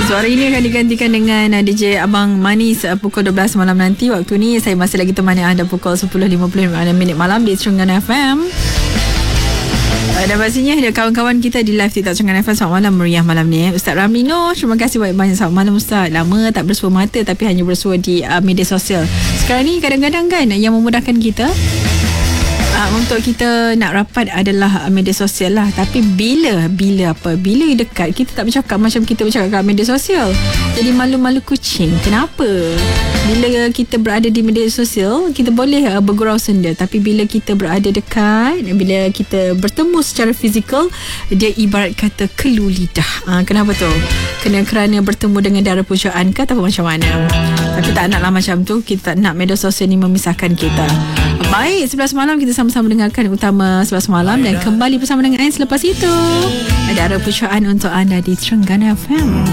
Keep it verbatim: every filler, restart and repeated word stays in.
Suara ini akan digantikan dengan uh, D J Abang Manis uh, pukul dua belas malam nanti. Waktu ni saya masih lagi temani anda pukul sepuluh lima puluh minit malam di Terengganu F M. Uh, dan pastinya ada kawan-kawan kita di live TikTok Terengganu F M. Selamat malam meriah malam ni. Ustaz Ramino, terima kasih banyak-banyak. Selamat malam Ustaz. Lama tak bersua mata tapi hanya bersua di uh, media sosial. Sekarang ni kadang-kadang kan yang memudahkan kita Uh, untuk kita nak rapat adalah uh, media sosial lah. Tapi bila Bila apa Bila dekat, kita tak bercakap macam kita bercakap kat media sosial. Jadi malu-malu kucing. Kenapa? Bila kita berada di media sosial, kita boleh uh, bergurau senda. Tapi bila kita berada dekat, bila kita bertemu secara fizikal, dia ibarat kata kelu lidah. uh, Kenapa tu? Kena kerana bertemu dengan darah pujaan ke atau macam mana? Tapi tak naklah macam tu. Kita tak nak media sosial ni memisahkan kita. Baik, sebelas malam kita sama-sama dengarkan utama sebelas malam dan kembali bersama dengan Ais selepas itu. Ada arah pucaan untuk anda di Terengganu F M.